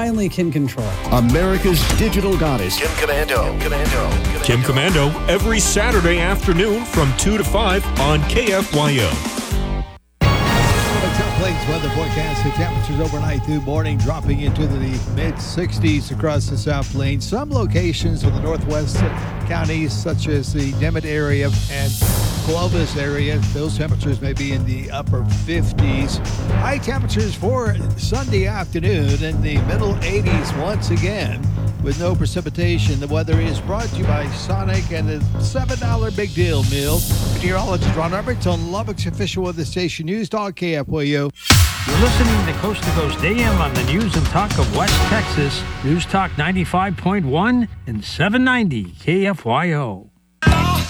finally can control. America's digital goddess, Kim Commando. Kim Commando every Saturday afternoon from 2 to 5 on KFYO. South Plains weather forecast. The temperatures overnight through morning dropping into the mid-60s across the South Plains. Some locations of the northwest counties, such as the Dimmitt area and Clovis area, those temperatures may be in the upper 50s. High temperatures for Sunday afternoon in the middle 80s once again, with no precipitation. The weather is brought to you by Sonic and the $7 Big Deal Meal. Meteorologist Ron Roberts on Lubbock's official weather station, News Talk KFYO. You're listening to Coast to Coast AM on the News and Talk of West Texas. News Talk 95.1 and 790 KFYO.